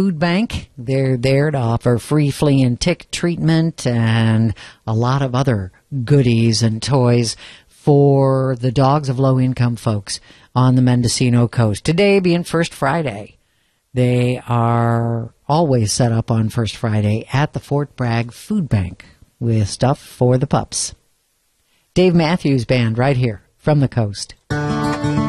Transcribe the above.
Food Bank. They're there to offer free flea and tick treatment and a lot of other goodies and toys for the dogs of low-income folks on the Mendocino coast. Today being First Friday, they are always set up on First Friday at the Fort Bragg Food Bank with stuff for the pups. Dave Matthews Band right here from the coast.